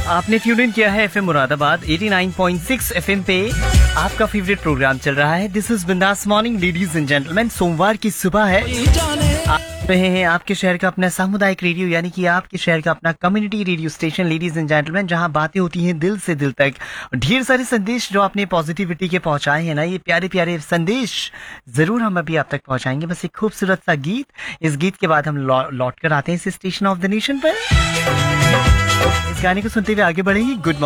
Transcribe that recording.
आपने tune in किया है एफएम मुरादाबाद 89.6 एफएम पे। आपका फेवरेट प्रोग्राम चल रहा है दिस इज बिंदास मॉर्निंग लेडीज एंड जेंटलमैन। सोमवार की सुबह है, आप रहे हैं आपके शहर का अपना सामुदायिक रेडियो यानी कि आपके शहर का अपना community radio station ladies and gentleman, जहां बातें होती हैं दिल से दिल तक। ढेर सारे संदेश जो आपने पॉजिटिविटी के पहुंचाए हैं ना, ये प्यारे प्यारे संदेश जरूर हम अभी आप तक पहुंचाएंगे। बस एक खूबसूरत सा गीत, इस गीत के बाद हम लौट कर आते हैं इस स्टेशन ऑफ द नेशन पर। इस गाने को सुनते हुए आगे बढ़ेंगे। Good morning.